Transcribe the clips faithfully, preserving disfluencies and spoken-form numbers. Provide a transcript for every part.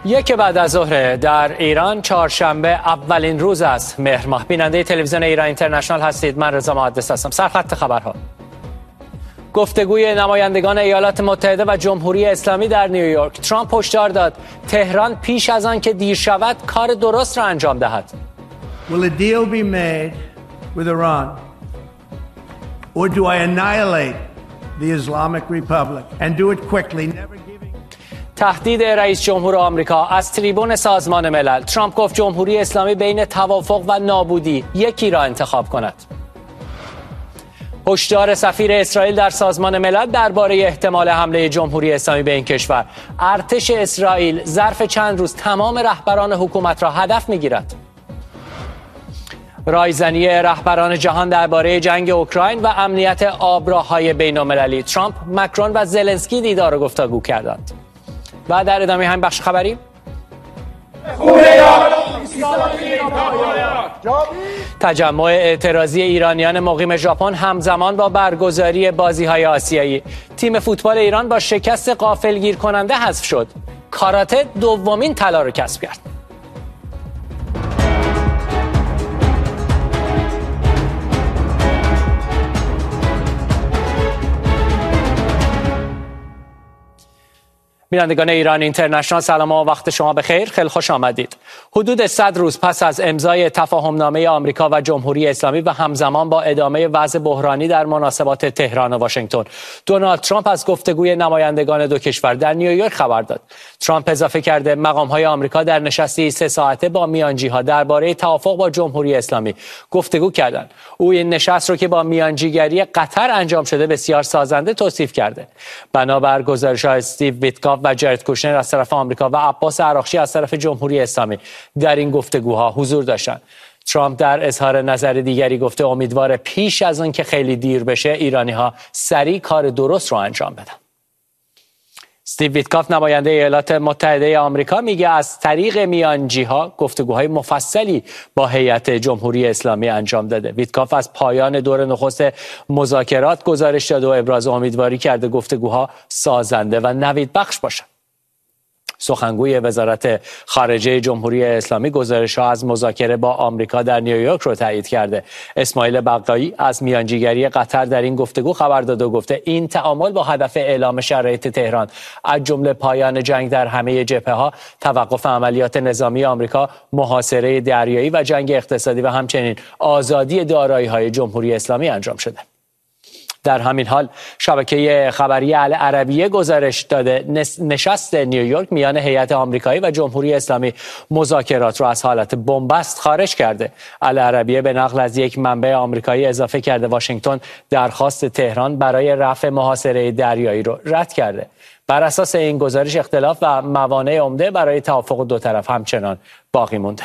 یک بعد از ظهر در ایران چهارشنبه اولین روز است مهر ماه. بیننده تلویزیون ایران اینترنشنال هستید. من رضا محدث هستم. سرخط خبرها: گفتگوی نمایندگان ایالات متحده و جمهوری اسلامی در نیویورک. ترامپ هشدار داد تهران پیش از آن که دیر شود کار درست را انجام دهد. Will a deal be made with Iran or do I annihilate the Islamic Republic and do it quickly? Never giving... تهدید رئیس جمهور آمریکا از تریبون سازمان ملل. ترامپ گفت جمهوری اسلامی بین توافق و نابودی یکی را انتخاب کند. هشدار سفیر اسرائیل در سازمان ملل درباره احتمال حمله جمهوری اسلامی به این کشور. ارتش اسرائیل ظرف چند روز تمام رهبران حکومت را هدف می‌گیرد. رایزنی رهبران جهان درباره جنگ اوکراین و امنیت آبراهای بین‌المللی. ترامپ، مکرون و زلنسکی دیدار و گفتگو کردند. و در ادامه همین بخش خبری تجمع اعتراضی ایرانیان مقیم ژاپن همزمان با برگزاری بازی‌های آسیایی. تیم فوتبال ایران با شکست غافلگیر کننده حذف شد. کاراته دومین طلا را کسب کرد. بینندگان ایران اینترنشنال، سلام و وقت شما بخیر. خیلی خوش آمدید. حدود صد روز پس از امضای تفاهمنامه آمریکا و جمهوری اسلامی و همزمان با ادامه وضع بحرانی در مناسبات تهران و واشنگتن، دونالد ترامپ از گفتگوی نمایندگان دو کشور در نیویورک خبر داد. ترامپ اضافه کرده مقام‌های آمریکا در نشستی سه ساعته با میانجی‌ها درباره توافق با جمهوری اسلامی گفتگو کردند. او این نشست رو که با میانجیگری قطر انجام شده بسیار سازنده توصیف کرده. بنابر گزارش‌های استیو ویتکاف و جارد کوشنر از طرف آمریکا و عباس عراقچی از طرف جمهوری اسلامی در این گفتگوها حضور داشتند. ترامپ در اظهار نظر دیگری گفته امیدواره پیش از آن که خیلی دیر بشه ایرانی‌ها سریع کار درست رو انجام بدن. استیو ویتکاف نماینده ایالات متحده آمریکا میگه از طریق میانجی‌ها گفتگوهای مفصلی با هیئت جمهوری اسلامی انجام داده. ویتکاف از پایان دور نخست مذاکرات گزارش داده و ابراز امیدواری کرده گفتگوها سازنده و نوید بخش باشند. سخنگوی وزارت خارجه جمهوری اسلامی گزارش‌ها از مذاکره با آمریکا در نیویورک رو تایید کرده. اسماعیل بقایی از میانجیگری قطر در این گفتگو خبر داده و گفته این تعامل با هدف اعلام شرایط تهران از جمله پایان جنگ در همه جبهه‌ها، توقف عملیات نظامی آمریکا، محاصره دریایی و جنگ اقتصادی و همچنین آزادی دارایی‌های جمهوری اسلامی انجام شده. در همین حال شبکه خبری العربیه گزارش داده نشست نیویورک میان هیئت آمریکایی و جمهوری اسلامی مذاکرات را از حالت بنبست خارج کرده. العربیه به نقل از یک منبع آمریکایی اضافه کرده واشنگتن درخواست تهران برای رفع محاصره دریایی را رد کرده. بر اساس این گزارش اختلاف و موانع عمده برای توافق دو طرف همچنان باقی مونده.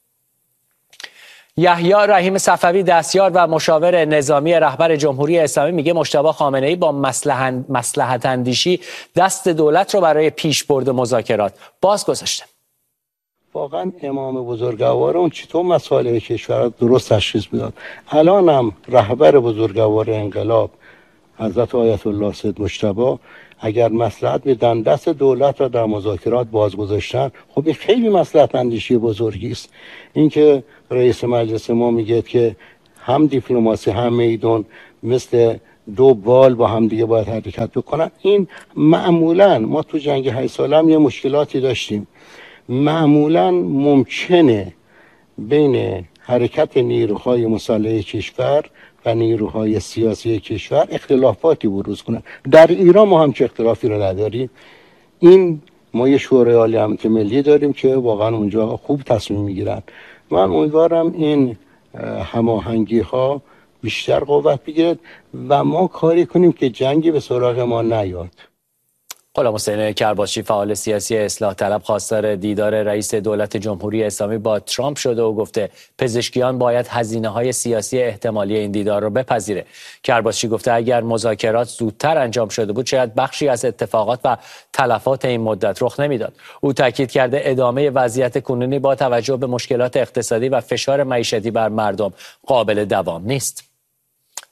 یحیی رحیم صفوی دستیار و مشاور نظامی رهبر جمهوری اسلامی میگه مجتبی خامنه‌ای با مصلحت اندیشی دست دولت رو برای پیشبرد مذاکرات باز گذاشته. واقعا امام بزرگوار اون چطور مسائل کشور درست تشخیص میداد. الان هم رهبر بزرگوار انقلاب حضرت آیت الله سید مجتبی اگر مصلحت میدن دست دولت را در مذاکرات باز گذاشتن، خب این خیلی مصلحت اندیشی بزرگی است. اینکه رئیس مجلس ما میگه که هم دیپلماسی هم میدان مثل دو بال با هم دیگه باید حرکت بکنن، این معمولا ما تو جنگ هشت ساله هم یه مشکلاتی داشتیم. معمولا ممکنه بین حرکت نیروهای مسلح کشور و نیروهای سیاسی کشور اختلافاتی بروز کنن. در ایران ما هم چه اختلافی رو نداریم. این ما یه شورای عالی امنیت ملی داریم که واقعا اونجا خوب تصمیم میگیرن. من امیدوارم این هماهنگی ها بیشتر قوت بگیرد و ما کاری کنیم که جنگی به سراغ ما نیاد. غلام حسین کرباسچی فعال سیاسی اصلاح طلب خواستار دیدار رئیس دولت جمهوری اسلامی با ترامپ شده و گفته پزشکیان باید هزینه‌های سیاسی احتمالی این دیدار رو بپذیره. کرباسچی گفته اگر مذاکرات زودتر انجام شده بود شاید بخشی از اتفاقات و تلفات این مدت رخ نمیداد. او تاکید کرده ادامه وضعیت کنونی با توجه به مشکلات اقتصادی و فشار معیشتی بر مردم قابل دوام نیست.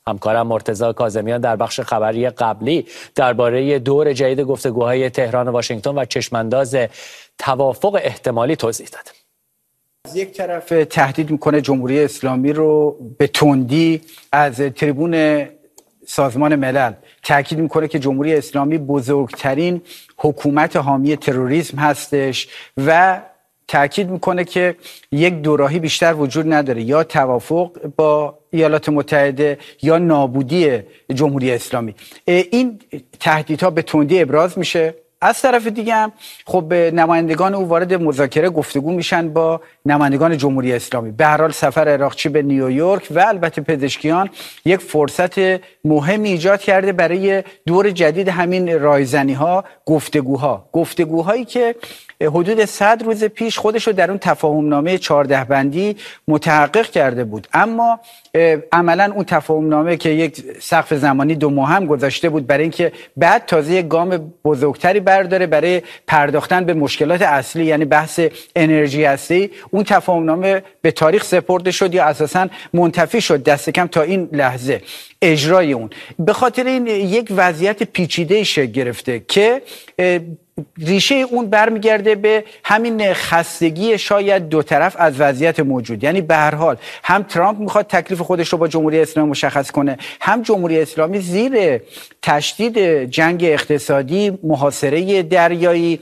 همکارم مرتضی کاظمیان در بخش خبری قبلی درباره دور جدید گفتگوهای تهران و واشنگتن و چشمانداز توافق احتمالی توضیح داد. از یک طرف تهدید میکنه جمهوری اسلامی رو به تندی، از تریبون سازمان ملل تاکید میکنه که جمهوری اسلامی بزرگترین حکومت حامی تروریسم هستش و تاکید میکنه که یک دوراهی بیشتر وجود نداره، یا توافق با ایالات متحده یا نابودی جمهوری اسلامی. این تهدیدها به تندی ابراز میشه. از طرف دیگه هم خب نمایندگان او وارد مذاکره گفتگو میشن با نمایندگان جمهوری اسلامی. به هر حال سفر عراقچی به نیویورک و البته پزشکیان یک فرصت مهمی ایجاد کرده برای دور جدید همین رایزنی ها، گفتگوها گفتگوهایی که حدود صد روز پیش خودش رو در اون تفاهم نامه چهارده بندی متحقق کرده بود، اما عملا اون تفاهم نامه که یک سقف زمانی دو ماه هم گذاشته بود برای اینکه بعد تازه یک گام بزرگتری برداره برای پرداختن به مشکلات اصلی، یعنی بحث انرژی هستی، اون تفاهم نامه به تاریخ سپرده شد یا اساساً منتفی شد دست کم تا این لحظه اجرای اون. به خاطر این یک وضعیت پیچیده شکل گرفته که ریشه اون برمیگرده به همین خستگی شاید دو طرف از وضعیت موجود. یعنی به هر حال هم ترامپ میخواد تکلیف خودش رو با جمهوری اسلامی مشخص کنه، هم جمهوری اسلامی زیر تشدید جنگ اقتصادی، محاصره دریایی،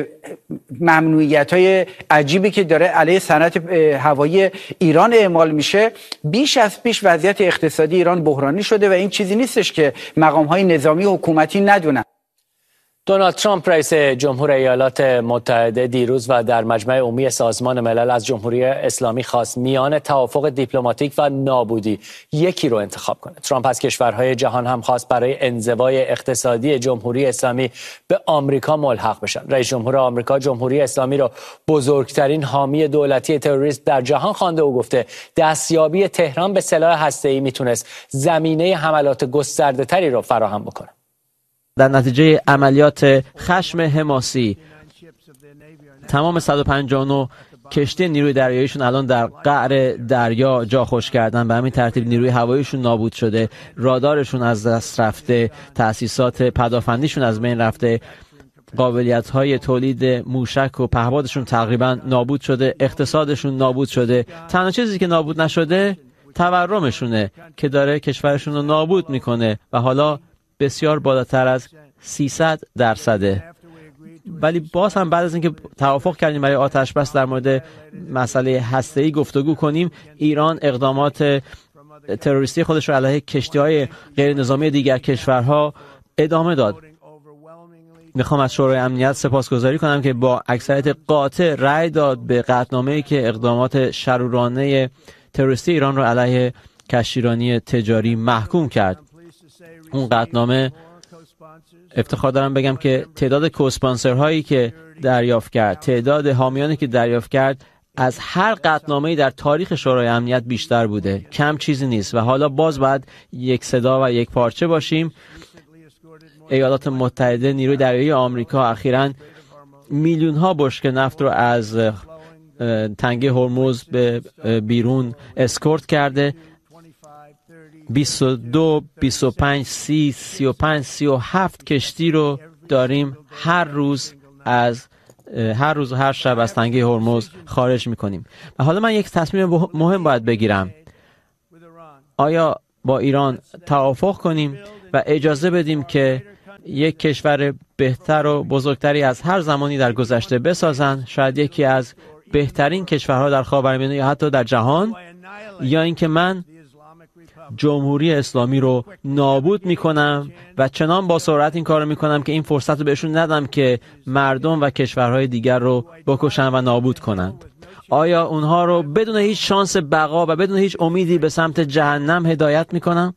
ممنوعیت‌های عجیبی که داره علیه صنعت هوایی ایران اعمال میشه، بیش از پیش وضعیت اقتصادی ایران بحرانی شده و این چیزی نیستش که مقام‌های نظامی و حکومتی ندونن. دونالد ترامپ رئیس جمهور ایالات متحده دیروز و در مجمع عمومی سازمان ملل از جمهوری اسلامی خواست میان توافق دیپلماتیک و نابودی یکی رو انتخاب کنه. ترامپ از کشورهای جهان هم خواست برای انزوای اقتصادی جمهوری اسلامی به آمریکا ملحق بشن. رئیس جمهور آمریکا جمهوری اسلامی رو بزرگترین حامی دولتی تروریسم در جهان خوانده و گفته دستیابی تهران به سلاح هسته‌ای میتونست زمینه حملات گسترده‌تری رو فراهم بکنه. در نتیجه عملیات خشم حماسی تمام صد و پنجاه و نه کشتی نیروی دریاییشون الان در قعر دریا جا خوش کردن، به همین ترتیب نیروی هواییشون نابود شده، رادارشون از دست رفته، تأسیسات پدافندیشون از بین رفته، قابلیت‌های تولید موشک و پهپادشون تقریبا نابود شده، اقتصادشون نابود شده. تنها چیزی که نابود نشده تورمشونه که داره کشورشون رو نابود میکنه و حالا بسیار بالاتر از سیصد درصده. ولی باز هم بعد از اینکه توافق کردیم برای آتش بس در مورد مسئله هسته‌ای گفتگو کنیم، ایران اقدامات تروریستی خودش رو علیه کشتی‌های غیر نظامی دیگر کشورها ادامه داد. میخوام از شورای امنیت سپاسگزاری کنم که با اکثریت قاطع رأی داد به قطعنامه‌ای که اقدامات شرورانه تروریستی ایران رو علیه کشتیرانی تجاری محکوم کرد. اون قطعنامه افتخار دارم بگم که تعداد کوسپانسرهایی که دریافت کرد، تعداد حامیانی که دریافت کرد از هر قطعنامه‌ای در تاریخ شورای امنیت بیشتر بوده. کم چیزی نیست و حالا باز باید یک صدا و یک پارچه باشیم. ایالات متحده، نیروی دریایی آمریکا اخیراً میلیون ها بشکه نفت رو از تنگه هرمز به بیرون اسکورت کرده. بیست و دو، بیست و پنج، سی، سی و پنج، سی و هفت کشتی رو داریم هر روز از هر روز و هر شب از تنگه هرمز خارج میکنیم. و حالا من یک تصمیم مهم باید بگیرم. آیا با ایران توافق کنیم و اجازه بدیم که یک کشور بهتر و بزرگتری از هر زمانی در گذشته بسازن، شاید یکی از بهترین کشورها در خاورمیانه یا حتی در جهان، یا اینکه من جمهوری اسلامی رو نابود میکنم و چنان با سرعت این کار رو میکنم که این فرصت رو بهشون ندم که مردم و کشورهای دیگر رو بکشن و نابود کنند. آیا اونها رو بدون هیچ شانس بقا و بدون هیچ امیدی به سمت جهنم هدایت میکنم؟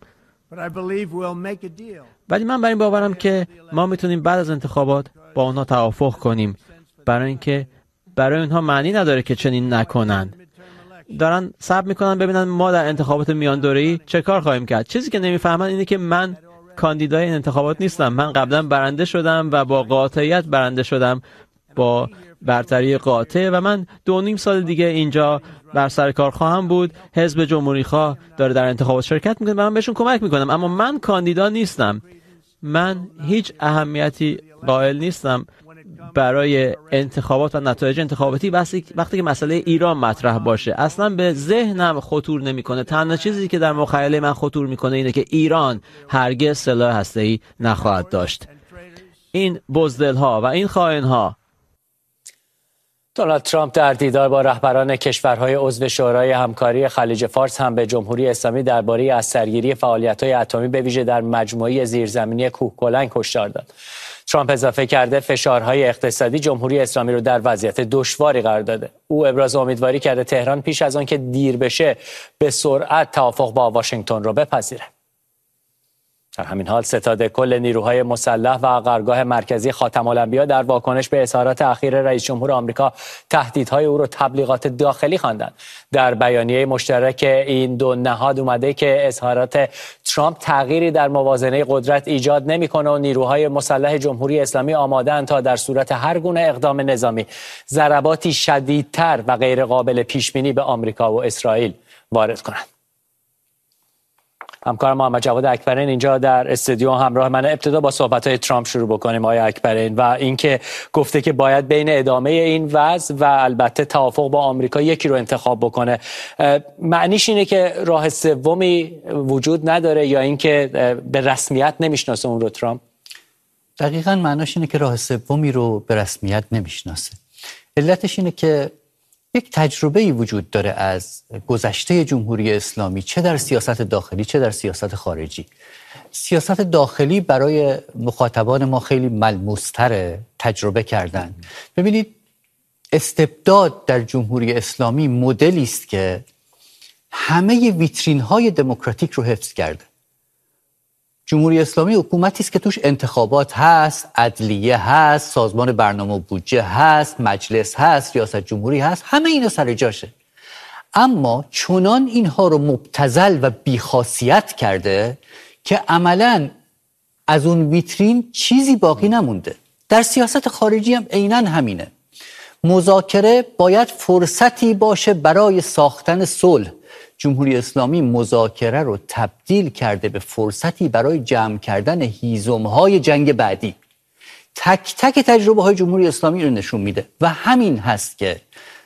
ولی من بر این باورم که ما میتونیم بعد از انتخابات با اونها توافق کنیم، برای اینکه برای اونها معنی نداره که چنین نکنند. دارن صبر میکنن ببینن ما در انتخابات میان دوره‌ای چه کار خواهیم کرد. چیزی که نمیفهمن اینه که من کاندیدای این انتخابات نیستم. من قبلا برنده شدم و با قاطعیت برنده شدم. با برتری قاطع و من دو نیم سال دیگه اینجا بر سر کار خواهم بود. حزب جمهوری خواه داره در انتخابات شرکت میکنه و من بهشون کمک میکنم، اما من کاندیدا نیستم. من هیچ اهمیتی قائل نیستم برای انتخابات و نتایج انتخاباتی وقتی که مسئله ایران مطرح باشه. اصلا به ذهنم خطور نمیکنه. تنها چیزی که در مخیله من خطور میکنه اینه که ایران هرگز سلاح هسته‌ای نخواهد داشت. این بزدل‌ها و این خائن‌ها. دونالد ترامپ در دیدار با رهبران کشورهای عضو شورای همکاری خلیج فارس هم به جمهوری اسلامی درباره از سرگیری فعالیت‌های اتمی به ویژه در مجموعه زیرزمینی کوهکلنگ هشدار داد. ترامپ اضافه کرده فشارهای اقتصادی جمهوری اسلامی رو در وضعیت دشواری قرار داده. او ابراز امیدواری کرده تهران پیش از آن که دیر بشه به سرعت توافق با واشنگتن رو بپذیره. در همین حال ستاد کل نیروهای مسلح و قرارگاه مرکزی خاتم الانبیا در واکنش به اظهارات اخیر رئیس جمهور آمریکا تهدیدهای او را تبلیغات داخلی خواندند. در بیانیه مشترک این دو نهاد اومده که اظهارات ترامپ تغییری در موازنه قدرت ایجاد نمیکنه و نیروهای مسلح جمهوری اسلامی آماده‌اند تا در صورت هر گونه اقدام نظامی ضرباتی شدیدتر و غیر قابل پیش بینی به آمریکا و اسرائیل وارد کنند. همکار محمد جواد اکبرین اینجا در استودیو همراه من. ابتدا با صحبت‌های ترامپ شروع بکنیم آقای اکبرین و اینکه گفته که باید بین ادامه این وضع و البته توافق با آمریکا یکی رو انتخاب بکنه. معنیش اینه که راه سومی وجود نداره یا اینکه به رسمیت نمیشناسه اون رو ترامپ؟ دقیقاً معناش اینه که راه سومی رو به رسمیت نمیشناسه. علتش اینه که یک تجربه‌ای وجود داره از گذشته جمهوری اسلامی، چه در سیاست داخلی چه در سیاست خارجی. سیاست داخلی برای مخاطبان ما خیلی ملموس‌تره، تجربه کردن. ببینید استبداد در جمهوری اسلامی مدلی است که همه ویترین‌های دموکراتیک رو حفظ کرده. جمهوری اسلامی حکومتی است که توش انتخابات هست، عدلیه هست، سازمان برنامه و بودجه هست، مجلس هست، ریاست جمهوری هست، همه اینا سر جاشه. اما چنان اینها رو مبتذل و بیخاصیت کرده که عملاً از اون ویترین چیزی باقی نمونده. در سیاست خارجی هم عیناً همینه. مذاکره باید فرصتی باشه برای ساختن صلح. جمهوری اسلامی مذاکره رو تبدیل کرده به فرصتی برای جمع کردن هیزم‌های جنگ بعدی. تک تک تجربه های جمهوری اسلامی رو نشون میده و همین هست که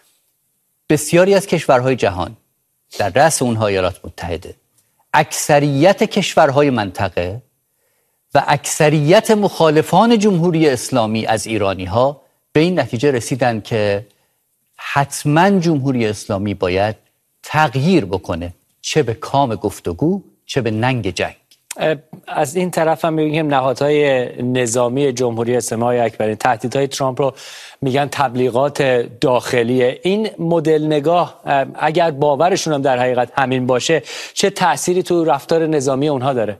بسیاری از کشورهای جهان، در رأس اونها ایالات متحده، اکثریت کشورهای منطقه و اکثریت مخالفان جمهوری اسلامی از ایرانی ها به این نتیجه رسیدن که حتما جمهوری اسلامی باید تغییر بکنه، چه به کام گفتگو چه به ننگ جنگ. از این طرف هم میگیم نهادهای نظامی جمهوری اسلامی اکبرین تهدیدهای ترامپ رو میگن تبلیغات داخلیه. این مدل نگاه اگر باورشون هم در حقیقت همین باشه چه تأثیری تو رفتار نظامی اونها داره؟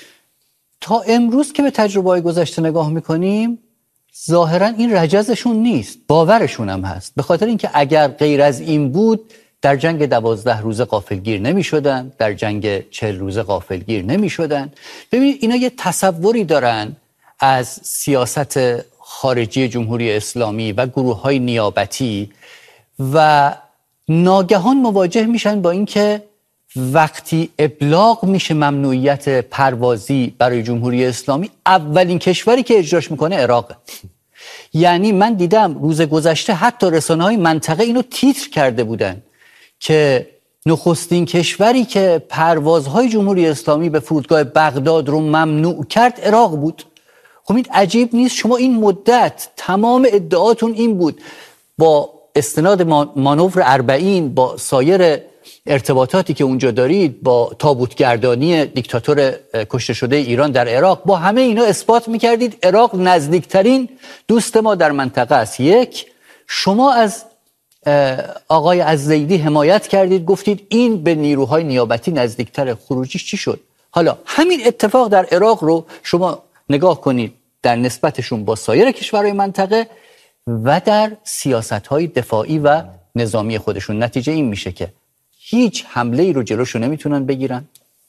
تا امروز که به تجربه‌های گذشته نگاه میکنیم ظاهرا این رجزشون نیست، باورشون هم هست. به خاطر اینکه اگر غیر از این بود در جنگ دوازده روزه غافلگیر نمی شدن، در جنگ چهل روزه غافلگیر نمی شدن. ببینید اینا یه تصوری دارن از سیاست خارجی جمهوری اسلامی و گروه های نیابتی و ناگهان مواجه میشن با اینکه وقتی ابلاغ میشه ممنوعیت پروازی برای جمهوری اسلامی، اولین کشوری که اجراش میکنه عراقه. یعنی من دیدم روز گذشته حتی رسانه‌های منطقه اینو تیتر کرده بودن که نخستین کشوری که پروازهای جمهوری اسلامی به فرودگاه بغداد رو ممنوع کرد عراق بود. خب این عجیب نیست؟ شما این مدت تمام ادعاتون این بود، با استناد مانور اربعین، با سایر ارتباطاتی که اونجا دارید، با تابوتگردانی دیکتاتور کشته شده ایران در عراق، با همه اینا اثبات میکردید عراق نزدیکترین دوست ما در منطقه است. یک، شما از آقای الزیدی حمایت کردید، گفتید این به نیروهای نیابتی نزدیکتر. خروجیش چی شد؟ حالا همین اتفاق در عراق رو شما نگاه کنید در نسبتشون با سایر کشورهای منطقه و در سیاست‌های دفاعی و نظامی خودشون. نتیجه این میشه که هیچ حمله ای رو جلوشو نمیتونن بگیرن،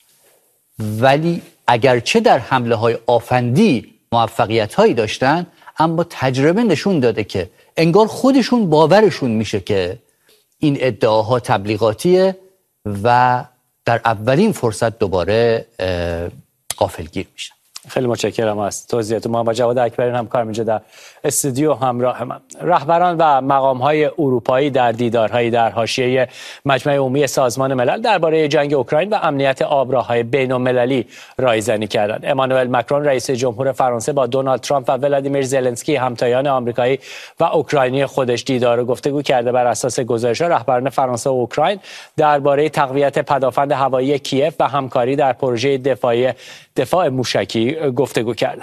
ولی اگرچه در حمله های آفندی موفقیت هایی داشتن، اما تجربه نشون داده که انگار خودشون باورشون میشه که این ادعاها تبلیغاتیه و در اولین فرصت دوباره غافلگیر میشن. خیلی متشکرم از توضیحاتتون. محمد جواد اکبری همکارم اینجا در استودیو همراه من. رهبران و مقام‌های اروپایی در دیدارهایی در حاشیه مجمع عمومی سازمان ملل درباره جنگ اوکراین و امنیت آبراه‌های بین‌المللی رایزنی کردند. امانوئل مکرون رئیس جمهور فرانسه با دونالد ترامپ و ولادیمیر زلنسکی همتایان آمریکایی و اوکراینی خودش دیدار و گفتگو کرده. بر اساس گزارش‌ها رهبران فرانسه و اوکراین درباره تقویت پدافند هوایی کیف و همکاری در پروژه دفاعی دفاع موشکی گفتگو کردند.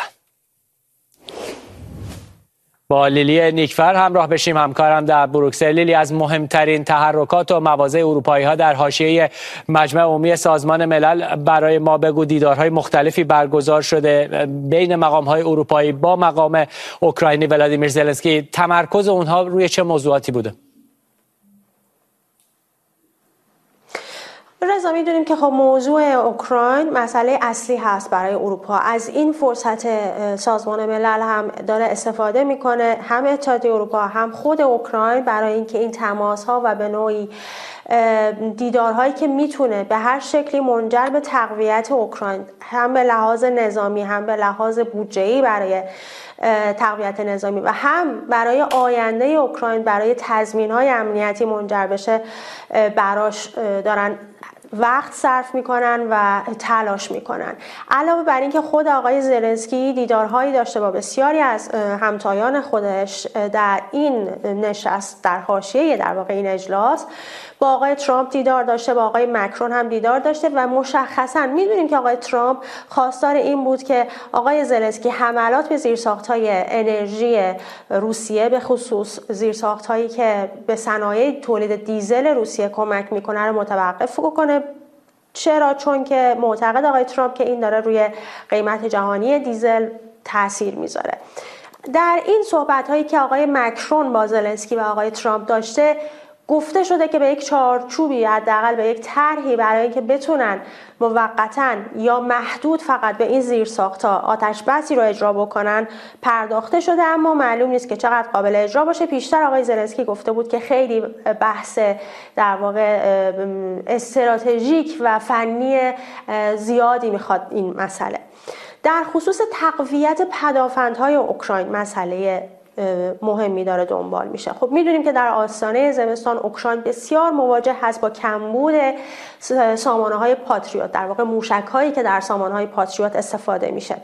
با لیلی نیکفر همراه بشیم، همکارم در بروکسل. لیلی، از مهمترین تحرکات و مواضع اروپایی ها در حاشیه مجمع عمومی سازمان ملل برای ما بگو. دیدارهای مختلفی برگزار شده بین مقام های اروپایی با مقام اوکراینی ولادیمیر زلنسکی. تمرکز اونها روی چه موضوعاتی بوده؟ رضا، میدونیم که خب موضوع اوکراین مسئله اصلی هست برای اروپا. از این فرصت سازمان ملل هم داره استفاده میکنه، هم اتحادیه اروپا هم خود اوکراین، برای اینکه این تماس‌ها و به نوعی دیدارهایی که میتونه به هر شکلی منجر به تقویت اوکراین، هم به لحاظ نظامی هم به لحاظ بودجه‌ای برای تقویت نظامی و هم برای آینده اوکراین، برای تضمین‌های امنیتی منجر بشه، براش دارن وقت صرف میکنن و تلاش میکنن. علاوه بر این که خود آقای زلنسکی دیدارهایی داشته با بسیاری از همتایان خودش در این نشست، در حاشیه در واقع این اجلاس، با آقای ترامپ دیدار داشته، با آقای مکرون هم دیدار داشته و مشخصا میدونیم که آقای ترامپ خواستار این بود که آقای زلنسکی حملات به زیرساخت‌های انرژی روسیه، به خصوص زیرساخت‌هایی که به صنایع تولید دیزل روسیه کمک میکنه رو متوقف کنه. چرا؟ چون که معتقد آقای ترامپ که این داره روی قیمت جهانی دیزل تاثیر میذاره. در این صحبت‌هایی که آقای مکرون با زلنسکی و آقای ترامپ داشته، گفته شده که به یک چارچوبی، حداقل به یک طرحی برای اینکه بتونن موقتاً یا محدود فقط به این زیرساخت‌ها آتش بسی رو اجرا بکنن پرداخته شده، اما معلوم نیست که چقدر قابل اجرا باشه. پیشتر آقای زلنسکی گفته بود که خیلی بحث در واقع استراتژیک و فنی زیادی میخواد این مسئله. در خصوص تقویت پدافندهای اوکراین مسئله مهمی داره دنبال میشه. خب میدونیم که در آستانه زمستان اوکراین بسیار مواجه هست با کمبود سامانه های پاتریوت، در واقع موشک هایی که در سامانه های پاتریوت استفاده میشه.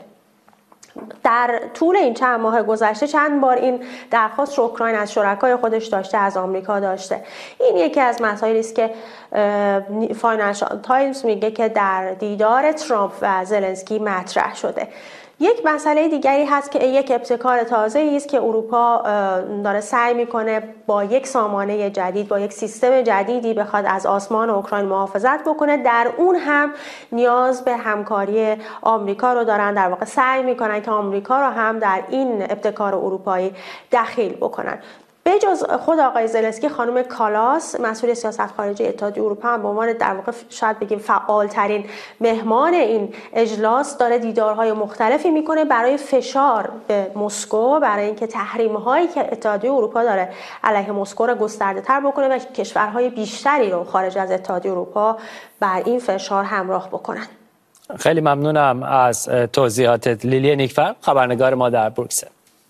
در طول این چند ماه گذشته چند بار این درخواست رو اوکراین از شرکای خودش داشته، از آمریکا داشته. این یکی از مسائلی است که فاینانشال تایمز میگه که در دیدار ترامپ و زلنسکی مطرح شده. یک مسئله دیگری هست که یک ابتکار تازه‌ای است که اروپا داره سعی میکنه با یک سامانه جدید، با یک سیستم جدیدی بخواد از آسمان اوکراین محافظت بکنه. در اون هم نیاز به همکاری آمریکا رو دارن، در واقع سعی میکنن که آمریکا رو هم در این ابتکار اروپایی دخیل بکنن. به جز خود آقای زلنسکی، خانم کالاس مسئول سیاست خارجی اتحادیه اروپا هم به عنوان در واقع شاید بگیم فعالترین مهمان این اجلاس داره دیدارهای مختلفی میکنه برای فشار به مسکو، برای اینکه تحریم‌هایی که اتحادیه اروپا داره علیه مسکو رو گسترده‌تر بکنه و کشورهای بیشتری رو خارج از اتحادیه اروپا بر این فشار همراه بکنن. خیلی ممنونم از توضیحاتت لیلی نیکفر، خبرنگار ما در بروکسل.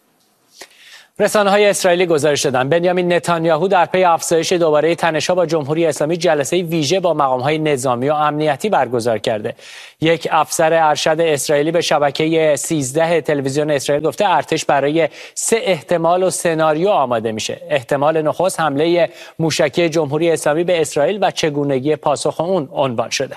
رسانه‌های اسرائیلی گزارش دادند بنیامین نتانیاهو در پی افزایش دوباره تنش‌ها با جمهوری اسلامی جلسه ویژه با مقام‌های نظامی و امنیتی برگزار کرده. یک افسر ارشد اسرائیلی به شبکه سیزده تلویزیون اسرائیل گفته ارتش برای سه احتمال و سناریو آماده میشه. احتمال نخست حمله موشکی جمهوری اسلامی به اسرائیل و چگونگی پاسخ اون عنوان شده.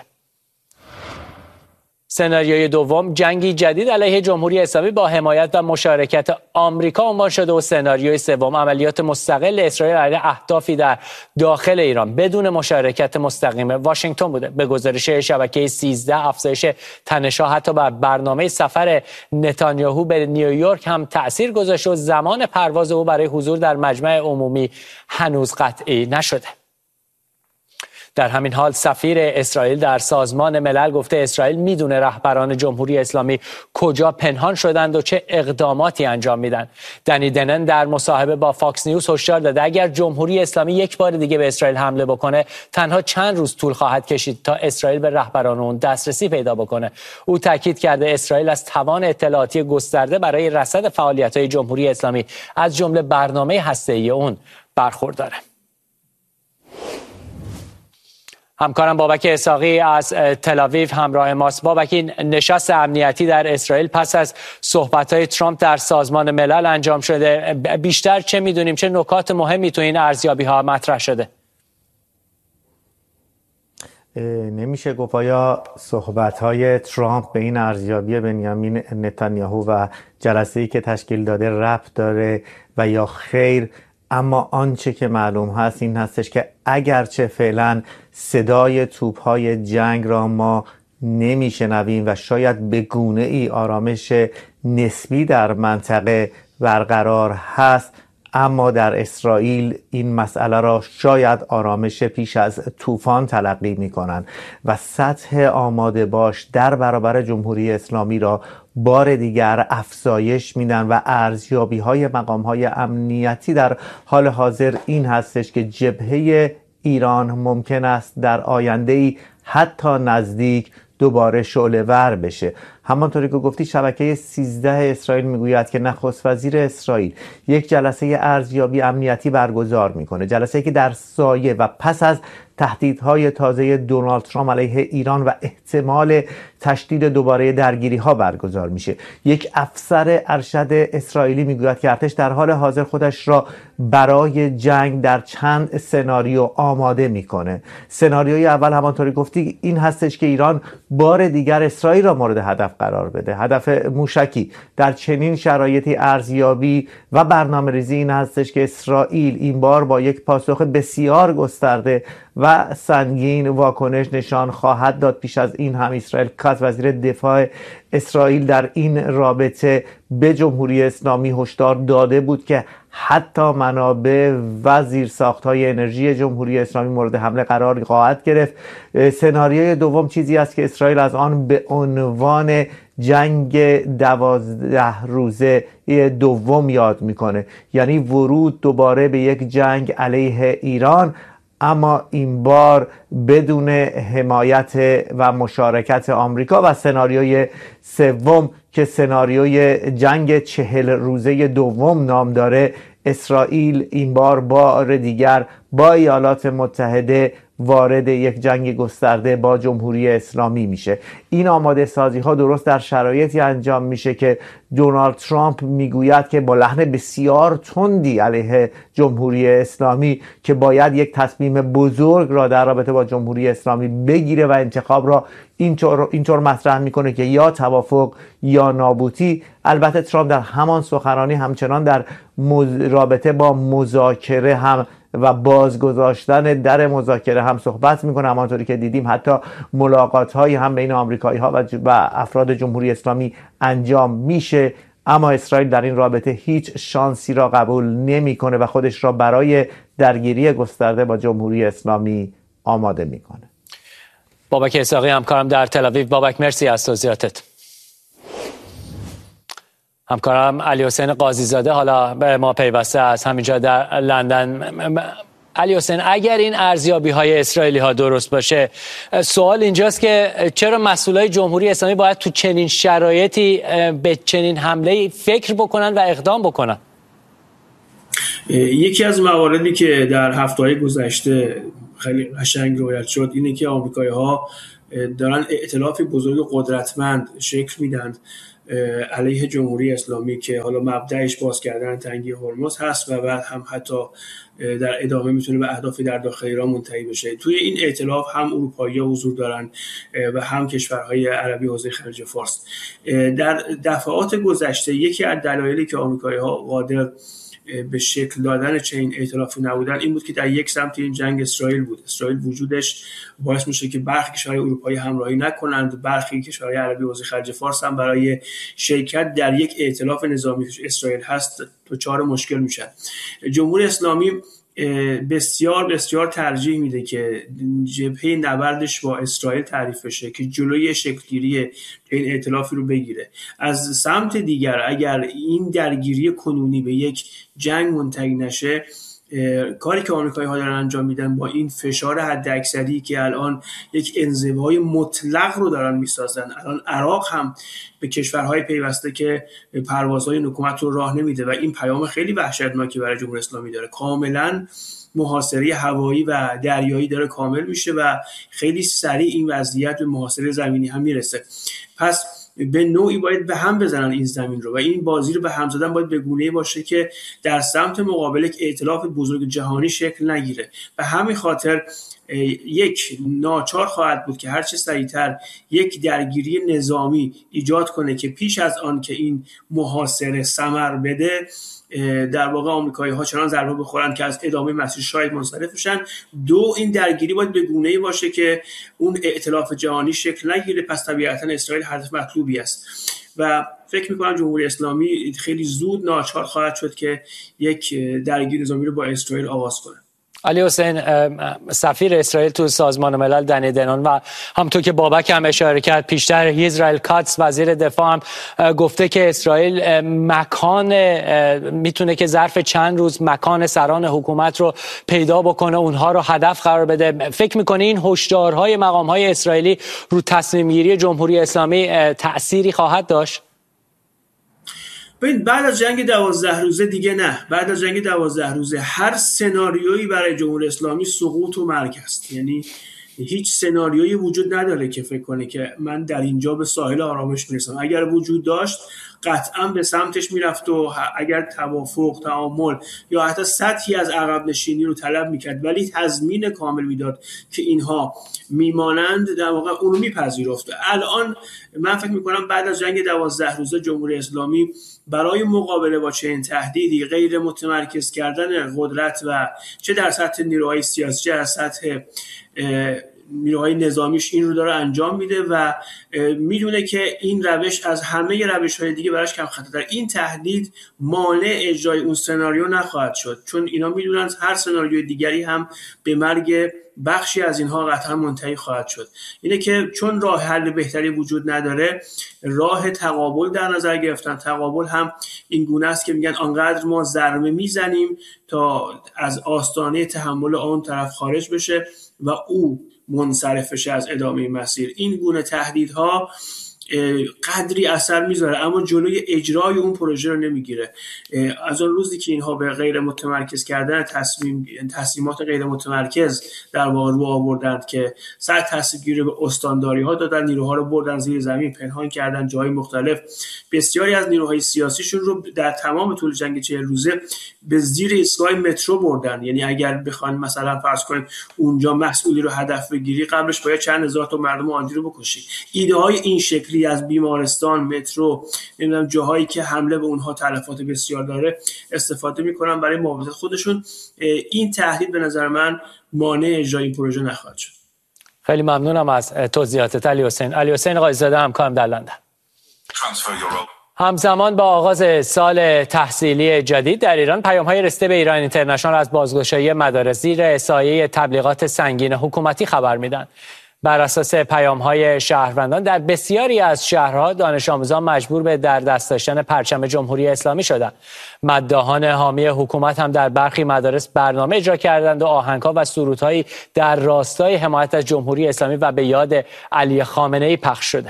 سناریوی دوم جنگی جدید علیه جمهوری اسلامی با حمایت و مشارکت آمریکا عنوان شده و سناریوی سوم عملیات مستقل اسرائیل علیه اهدافی در داخل ایران بدون مشارکت مستقیم واشنگتن بوده. به گزارش شبکه سیزده افزایش تنش‌ها حتی بر برنامه سفر نتانیاهو به نیویورک هم تأثیر گذاشت و زمان پرواز او برای حضور در مجمع عمومی هنوز قطعی نشده. در همین حال سفیر اسرائیل در سازمان ملل گفته اسرائیل میدونه رهبران جمهوری اسلامی کجا پنهان شدند و چه اقداماتی انجام میدن. دنی دنن در مصاحبه با فاکس نیوز هشدار داده اگر جمهوری اسلامی یک بار دیگه به اسرائیل حمله بکنه تنها چند روز طول خواهد کشید تا اسرائیل به رهبران اون دسترسی پیدا بکنه. او تاکید کرده اسرائیل از توان اطلاعاتی گسترده برای رصد فعالیت‌های جمهوری اسلامی از جمله برنامه هسته‌ای اون برخورداره. همکارم بابک اسحاقی از تل‌آویو همراه ماست. بابک، این نشست امنیتی در اسرائیل پس از صحبت‌های ترامپ در سازمان ملل انجام شده. بیشتر چه می‌دونیم؟ چه نکات مهمی تو این ارزیابی‌ها مطرح شده؟ نمیشه گفت آیا صحبت‌های ترامپ به این ارزیابی بنیامین نتانیاهو و جلسه‌ای که تشکیل داده ربط داره و یا خیر، اما آنچه که معلوم هست این هستش که اگرچه فعلا صدای توپ‌های جنگ را ما نمیشنویم و شاید به گونه ای آرامش نسبی در منطقه برقرار هست، اما در اسرائیل این مسئله را شاید آرامش پیش از طوفان تلقی می کنند و سطح آماده باش در برابر جمهوری اسلامی را بار دیگر افزایش میدن و ارزیابی های مقام های امنیتی در حال حاضر این هستش که جبهه ایران ممکن است در آینده ای حتی نزدیک دوباره شعله ور بشه. همانطوری که گفتی شبکه سیزده اسرائیل میگوید که نخست وزیر اسرائیل یک جلسه ارزیابی امنیتی برگزار میکنه، جلسه‌ای که در سایه و پس از تهدیدهای تازه دونالد ترامپ علیه ایران و احتمال تشدید دوباره درگیری ها برگزار میشه. یک افسر ارشد اسرائیلی میگوید که ارتش در حال حاضر خودش را برای جنگ در چند سناریو آماده میکنه. سناریوی اول همانطوری گفتی این هستش که ایران بار دیگر اسرائیل را مورد هدف قرار بده، هدف موشکی. در چنین شرایطی ارزیابی و برنامه ریزی این هستش که اسرائیل این بار با یک پاسخ بسیار گسترده و سنگین واکنش نشان خواهد داد. پیش از این هم اسرائیل کاتز وزیر دفاع اسرائیل در این رابطه به جمهوری اسلامی هشدار داده بود که حتی منابع و زیرساخت‌های انرژی جمهوری اسلامی مورد حمله قرار خواهد گرفت. سناریوی دوم چیزی است که اسرائیل از آن به عنوان جنگ دوازده روزه دوم یاد میکنه، یعنی ورود دوباره به یک جنگ علیه ایران، اما این بار بدون حمایت و مشارکت آمریکا. و سناریوی سوم که سناریوی جنگ چهل روزه دوم نام داره، اسرائیل این بار بار دیگر با ایالات متحده وارد یک جنگ گسترده با جمهوری اسلامی میشه. این آماده سازی ها درست در شرایطی انجام میشه که دونالد ترامپ میگوید که با لحن بسیار تندی علیه جمهوری اسلامی که باید یک تصمیم بزرگ را در رابطه با جمهوری اسلامی بگیره و انتخاب را اینطور اینطور مطرح میکنه که یا توافق یا نابودی. البته ترامپ در همان سخنرانی همچنان در رابطه با مذاکره هم و بازگذاشتن در مذاکره هم صحبت میکنه. همانطوری که دیدیم حتی ملاقات هایی هم بین آمریکایی ها و افراد جمهوری اسلامی انجام میشه، اما اسرائیل در این رابطه هیچ شانسی را قبول نمیکنه و خودش را برای درگیری گسترده با جمهوری اسلامی آماده میکنه. بابک اسحاقی همکارم در تل‌آویو. بابک مرسی از توضیحاتت. همکارم علی حسین قاضیزاده حالا به ما پیوسته از همینجا در لندن. علی حسین، اگر این ارزیابی های اسرائیلی ها درست باشه، سوال اینجاست که چرا مسئولای جمهوری اسلامی باید تو چنین شرایطی به چنین حمله فکر بکنن و اقدام بکنن؟ یکی از مواردی که در هفته‌های گذشته خیلی قشنگ روایت شد اینه که آمریکایی‌ها دارن ائتلاف بزرگ قدرتمند شکل میدن علیه جمهوری اسلامی که حالا مبدأش باز کردن تنگی هرمز هست و بعد هم حتی در ادامه میتونه به اهدافی در داخل ایران منتهی بشه. توی این ائتلاف هم اروپایی‌ها حضور دارن و هم کشورهای عربی حوزه خلیج فارس. در دفعات گذشته یکی از دلایلی که آمریکایی‌ها قادر به شکل دادن چنین ائتلافی نبودن این بود که در یک سمت این جنگ اسرائیل بود. اسرائیل وجودش باعث میشه که برخی کشورهای اروپایی همراهی نکنند، برخی کشورهای عربی حوزه خلیج فارس هم برای شرکت در یک ائتلاف نظامی که اسرائیل هست دچار مشکل میشن. جمهوری اسلامی بسیار بسیار ترجیح میده که جبهه نبردش با اسرائیل تعریف بشه که جلوی شکلگیری این ائتلافی رو بگیره. از سمت دیگر اگر این درگیری کنونی به یک جنگ منتهی نشه، کاری که آمریکایی‌ها دارن انجام میدن با این فشار حداکثری که الان یک انزوای مطلق رو دارن میسازن، الان عراق هم به کشورهای پیوسته که پروازهای حکومت رو راه نمیده و این پیام خیلی وحشتناکی برای جمهوری اسلامی داره. کاملا محاصره هوایی و دریایی داره کامل میشه و خیلی سریع این وضعیت به محاصره زمینی هم میرسه. پس به نوعی باید به هم بزنن این زمین رو و این بازی رو به هم زدن باید به گونه‌ای باشه که در سمت مقابل یک ائتلاف بزرگ جهانی شکل نگیره. به همین خاطر یک ناچار خواهد بود که هر چه سریعتر یک درگیری نظامی ایجاد کنه که پیش از آن که این محاصره ثمر بده در واقع آمریکایی‌ها چنان ضربه بخورن که از ادامه مسیر شاید منصرف بشن. دو، این درگیری باید به گونه‌ای باشه که اون ائتلاف جهانی شکل نگیره. پس طبیعتاً اسرائیل هدف مطلوبی است و فکر می‌کنم جمهوری اسلامی خیلی زود ناچار خواهد شد که یک درگیری نظامی رو با اسرائیل آغاز کنه. علی حسین، سفیر اسرائیل تو سازمان ملل دنی دنون و همونطور که بابک هم اشاره کرد پیشتر اسرائیل کاتس وزیر دفاع هم گفته که اسرائیل مکان میتونه که ظرف چند روز مکان سران حکومت رو پیدا بکنه، اونها رو هدف قرار بده. فکر میکنی این هشدارهای مقامهای اسرائیلی رو تصمیم گیری جمهوری اسلامی تأثیری خواهد داشت؟ بعد از جنگ دوازده روزه دیگه نه. بعد از جنگ دوازده روزه هر سناریویی برای جمهوری اسلامی سقوط و مرگ است. یعنی هیچ سناریویی وجود نداره که فکر کنه که من در اینجا به ساحل آرامش میرسم. اگر وجود داشت قطعا به سمتش میرفت و اگر توافق، تعامل یا حتی سطحی از عقب نشینی رو طلب میکرد ولی تضمین کامل میداد که اینها میمانند، در واقع اون رو میپذیرفت. الان من فکر میکنم بعد از جنگ دوازده روزه جمهوری اسلامی برای مقابله با چنین تهدیدی غیر متمرکز کردن قدرت و چه در سطح نیروهای سیاسی چه در سطح نیروهای نظامیش این رو داره انجام میده و میدونه که این روش از همه روش‌های دیگه براش کم خطرتر. این تهدید مانع اجرای اون سناریو نخواهد شد، چون اینا میدونن هر سناریوی دیگری هم به مرگ بخشی از اینها قطعا منتهی خواهد شد. اینه که چون راه حل بهتری وجود نداره، راه تقابل در نظر گرفتن. تقابل هم این گونه است که میگن آنقدر ما ضربه میزنیم تا از آستانه تحمل آن طرف خارج بشه و او منصرف بشه از ادامه مسیر. این گونه تهدیدها قدری اثر میذاره اما جلوی اجرای اون پروژه رو نمیگیره. از اون روزی که اینها به غیر متمرکز کردن تصمیم تصمیمات غیر متمرکز در واقع رو آوردند که سر تصمیم گیری به استانداری ها دادن، نیروها رو بردن زیر زمین، پنهان کردن جای مختلف. بسیاری از نیروهای سیاسیشون رو در تمام طول جنگ چهل روزه به زیر ایستگاه مترو بردن. یعنی اگر بخواید مثلا فرض کنید اونجا مسئولی رو هدف بگیری، قبلش باید چند هزار تا مردم عادی رو بکشی. ایده های این شکلی از بیمارستان، مترو، نمیدونم جاهایی که حمله به اونها تلفات بسیار داره استفاده میکنن برای محافظت خودشون. این تهدید به نظر من مانع اجرای این پروژه نخواهد شد. خیلی ممنونم از توضیحاتت علی حسین. علی حسین قاضی‌زاده، همکارم در لندن. همزمان با آغاز سال تحصیلی جدید در ایران، پیام‌های رسیده به ایران اینترنشنال از بازگشایی مدارس زیر سایه تبلیغات سنگین حکومتی خبر میدن. بر اساس پیام‌های شهروندان در بسیاری از شهرها دانش آموزان مجبور به در دست داشتن پرچم جمهوری اسلامی شدند. مداحان حامی حکومت هم در برخی مدارس برنامه اجرا کردند و آهنگ‌ها و سرودهایی در راستای حمایت از جمهوری اسلامی و به یاد علی خامنه‌ای پخش شده.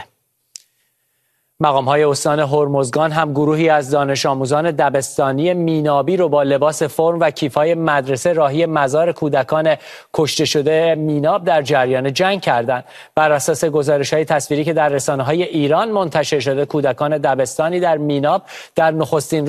مقام‌های استان هرمزگان هم گروهی از دانش آموزان دبستانی مینابی رو با لباس فرم و کیف‌های مدرسه راهی مزار کودکان کشته شده میناب در جریان جنگ کردند. بر اساس گزارش‌های تصویری که در رسانه‌های ایران منتشر شده، کودکان دبستانی در میناب در نخستین